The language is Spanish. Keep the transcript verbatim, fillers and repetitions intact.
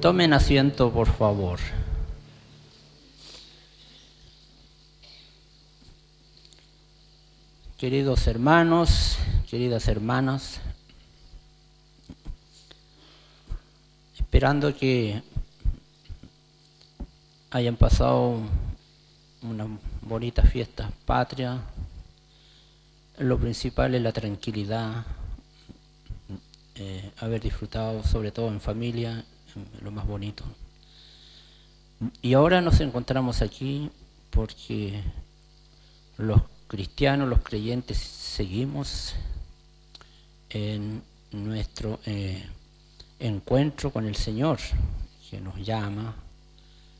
Tomen asiento, por favor. Queridos hermanos, queridas hermanas, esperando que hayan pasado una bonita fiesta patria, lo principal es la tranquilidad, eh, haber disfrutado sobre todo en familia, en lo más bonito. Y ahora nos encontramos aquí porque los cristianos, los creyentes, seguimos en nuestro eh, encuentro con el Señor, que nos llama